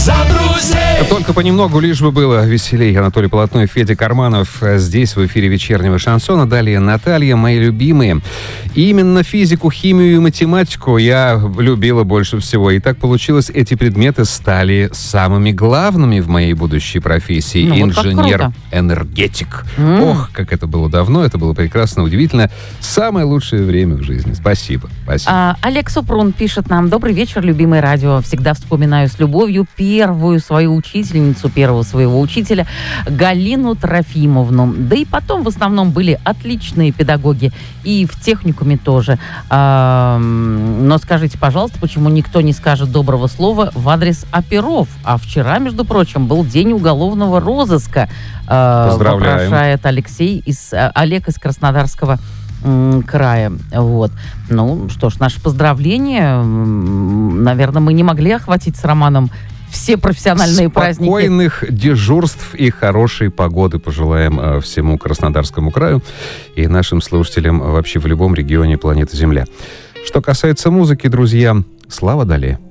Только понемногу, лишь бы было веселей. Анатолий Полотной, Федя Карманов здесь в эфире вечернего шансона. Далее Наталья, мои любимые. И именно физику, химию и математику я любила больше всего. И так получилось, эти предметы стали самыми главными в моей будущей профессии. Инженер-энергетик. Ох, как это было давно, это было прекрасно, удивительно. Самое лучшее время в жизни. Спасибо. Олег Супрун пишет нам: добрый вечер, любимое радио. Всегда вспоминаю с любовью первую свою учительницу, первого своего учителя, Галину Трофимовну. Да и потом в основном были отличные педагоги. И в техникуме тоже. Но скажите, пожалуйста, почему никто не скажет доброго слова в адрес оперов? А вчера, между прочим, был день уголовного розыска. Поздравляем. Вопрошает Олег из Краснодарского края. Вот. Ну, что ж, наше поздравление. Наверное, мы не могли охватить с Романом все профессиональные праздники. Спокойных дежурств и хорошей погоды пожелаем всему Краснодарскому краю и нашим слушателям вообще в любом регионе планеты Земля. Что касается музыки, друзья, слава Дале.